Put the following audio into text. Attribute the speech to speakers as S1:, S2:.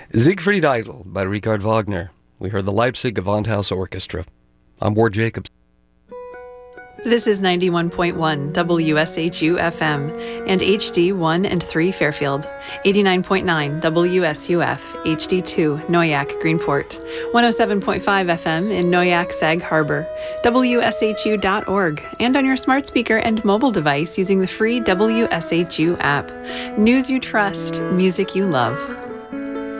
S1: Siegfried Idol by Richard Wagner. We heard the Leipzig Gewandhaus Orchestra. I'm Ward Jacobs.
S2: This is 91.1 WSHU FM and HD 1 and 3 Fairfield, 89.9 WSUF HD 2 Noyak Greenport, 107.5 FM in Noyak Sag Harbor, WSHU.org, and on your smart speaker and mobile device using the free WSHU app. News you trust, music you love.